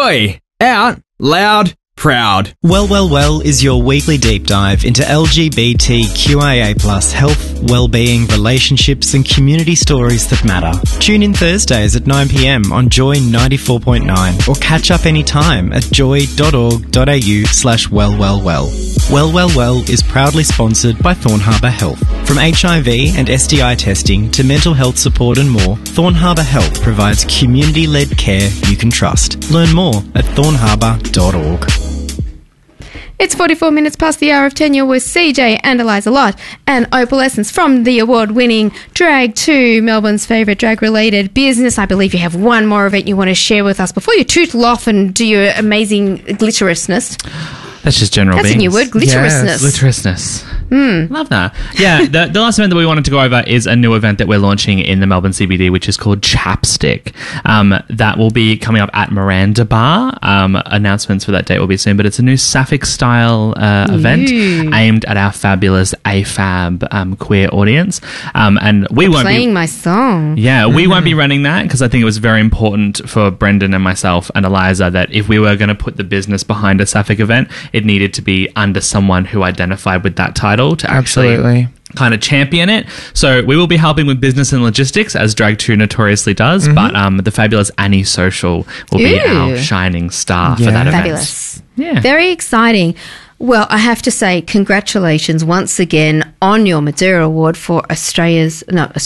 Joy. Out, loud, proud. Well is your weekly deep dive into LGBTQIA+ health, well-being, relationships and community stories that matter. Tune in Thursdays at 9 p.m. on Joy 94.9 or catch up anytime at joy.org.au/wellwellwell. Well is proudly sponsored by Thorn Harbour Health. From HIV and STI testing to mental health support and more, Thorn Harbour Health provides community-led care you can trust. Learn more at thornharbour.org. It's 44 minutes past the hour of 10. You're with CJ and Eliza Lott and Opal Essence from the award-winning Drag 2, Melbourne's favourite drag-related business. I believe you have one more event you want to share with us before you tootle off and do your amazing glitterousness. That's just general That's beans. a new word, glitterousness. Yes, glitterousness. Love that. Yeah, the last event that we wanted to go over is a new event that we're launching in the Melbourne CBD, which is called Chapstick. That will be coming up at Miranda Bar. Announcements for that date will be soon, but it's a new Sapphic-style event aimed at our fabulous AFAB queer audience. And we won't playing my song. Yeah, we won't be running that because I think it was very important for Brendan and myself and Eliza that if we were going to put the business behind a Sapphic event, it needed to be under someone who identified with that title to actually kind of champion it. So we will be helping with business and logistics as Drag 2 notoriously does, but the fabulous Annie Social will be our shining star for that event. Fabulous. Yeah. Very exciting. Well, I have to say Congratulations once again on your Madeira Award for Melbourne's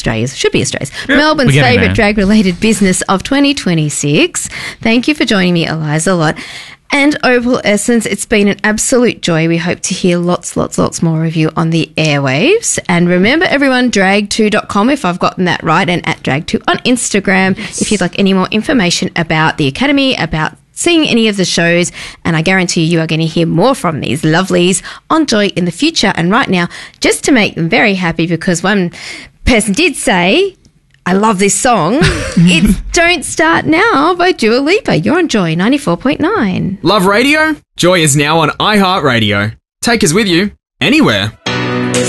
favourite drag-related business of 2026. Thank you for joining me, Eliza Lott. And Opal Essence, it's been an absolute joy. We hope to hear lots more of you on the airwaves. And remember, everyone, drag2.com, if I've gotten that right, and at drag2 on Instagram, if you'd like any more information about the Academy, about seeing any of the shows. And I guarantee you are going to hear more from these lovelies on Joy in the future. And right now, just to make them very happy, because one person did say, I love this song. It's Don't Start Now by Dua Lipa. You're on Joy 94.9. Love radio? Joy is now on iHeartRadio. Take us with you anywhere.